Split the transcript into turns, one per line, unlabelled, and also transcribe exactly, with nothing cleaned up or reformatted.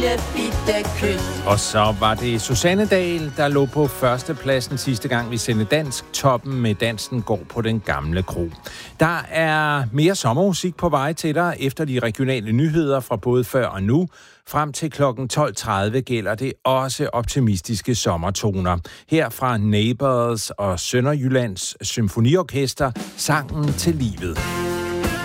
Og så var det Susanne Dahl, der lå på førstepladsen sidste gang vi sendte Dansk Toppen med Dansen går på den gamle kro. Der er mere sommermusik på vej til dig efter de regionale nyheder fra både før og nu. Frem til klokken tolv tredive gælder det også optimistiske sommertoner. Her fra Neighbours og Sønderjyllands Symfoniorkester, Sangen til livet.